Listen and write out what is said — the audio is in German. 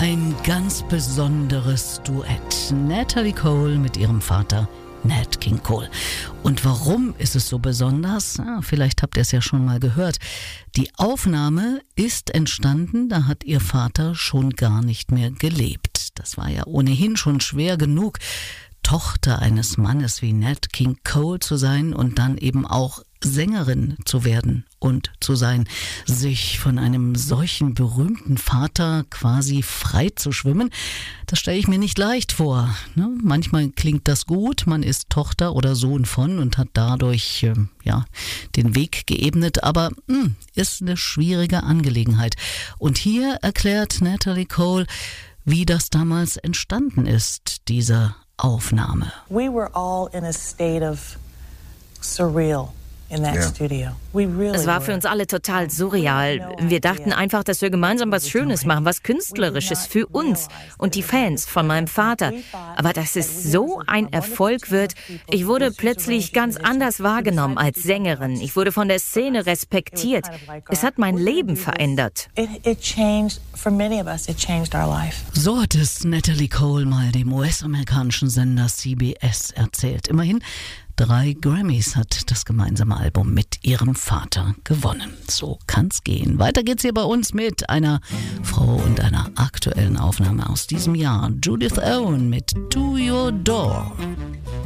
Ein ganz besonderes Duett. Natalie Cole mit ihrem Vater Nat King Cole. Und warum ist es so besonders? Vielleicht habt ihr es ja schon mal gehört. Die Aufnahme ist entstanden, da hat ihr Vater schon gar nicht mehr gelebt. Das war ja ohnehin schon schwer genug, Tochter eines Mannes wie Nat King Cole zu sein und dann eben auch Sängerin zu werden und zu sein, sich von einem solchen berühmten Vater quasi frei zu schwimmen, das stelle ich mir nicht leicht vor. Manchmal klingt das gut, man ist Tochter oder Sohn von und hat dadurch den Weg geebnet, aber ist eine schwierige Angelegenheit. Und hier erklärt Natalie Cole, wie das damals entstanden ist, diese Aufnahme. We were all in a state of surreal. Es war für uns alle total surreal. Wir dachten einfach, dass wir gemeinsam was Schönes machen, was Künstlerisches für uns und die Fans von meinem Vater. Aber dass es so ein Erfolg wird, ich wurde plötzlich ganz anders wahrgenommen als Sängerin. Ich wurde von der Szene respektiert. Es hat mein Leben verändert. So hat es Natalie Cole mal dem US-amerikanischen Sender CBS erzählt. Immerhin 3 Grammys hat das gemeinsame Album mit ihrem Vater gewonnen. So kann's gehen. Weiter geht's hier bei uns mit einer Frau und einer aktuellen Aufnahme aus diesem Jahr. Judith Owen mit To Your Door.